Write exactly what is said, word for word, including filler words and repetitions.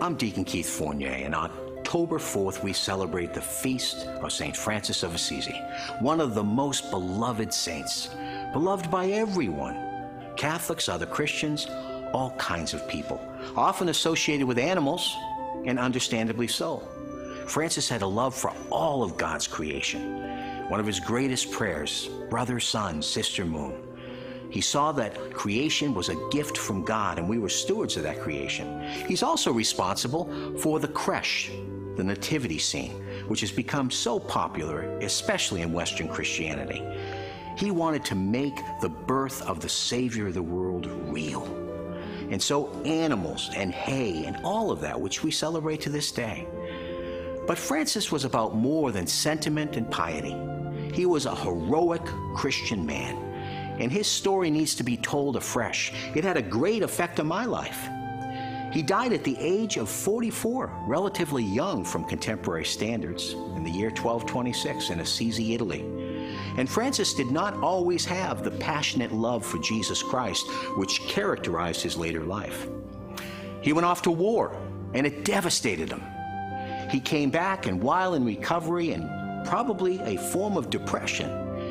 I'm Deacon Keith Fournier, and on October fourth we celebrate the feast of Saint Francis of Assisi, one of the most beloved saints, beloved by everyone. Catholics, other Christians, all kinds of people, often associated with animals, and understandably so. Francis had a love for all of God's creation. One of his greatest prayers, brother, sun, sister, moon. He saw that creation was a gift from God, and we were stewards of that creation. He's also responsible for the creche, the nativity scene, which has become so popular, especially in Western Christianity. He wanted to make the birth of the Savior of the world real. And so animals and hay and all of that, which we celebrate to this day. But Francis was about more than sentiment and piety. He was a heroic Christian man, and his story needs to be told afresh. It had a great effect on my life. He died at the age of forty-four, relatively young from contemporary standards, in the year twelve twenty-six in Assisi, Italy. And Francis did not always have the passionate love for Jesus Christ which characterized his later life. He went off to war, and it devastated him. He came back, and while in recovery and probably a form of depression,